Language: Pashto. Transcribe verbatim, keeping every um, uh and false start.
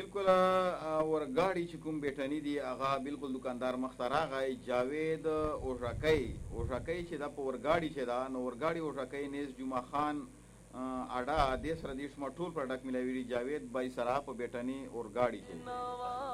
بالکل ورګاډي چې کوم بیټني دي هغه بالکل دکاندار مخ ته راغی جاوید اوژاکی اوژاکی چې دا په ورګاډي چې دا نو ورګاډي اوژاکی نیز جمعه خان اډا دې سره دې شما ټول پروډکټ ملاوي جاوید بای سره په بیټني اورګاډي کې